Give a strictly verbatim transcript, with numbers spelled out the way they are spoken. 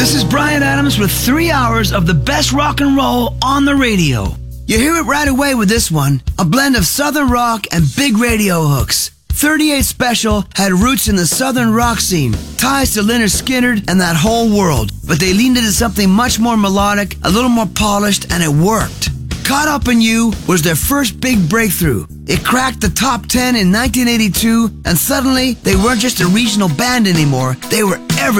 This is Bryan Adams with three hours of the best rock and roll on the radio. You hear it right away with this one, a blend of southern rock and big radio hooks. thirty-eight Special had roots in the southern rock scene, ties to Lynyrd Skynyrd and that whole world, but they leaned into something much more melodic, a little more polished, and it worked. Caught Up in You was their first big breakthrough. It cracked the top ten in nineteen eighty-two, and suddenly they weren't just a regional band anymore, they were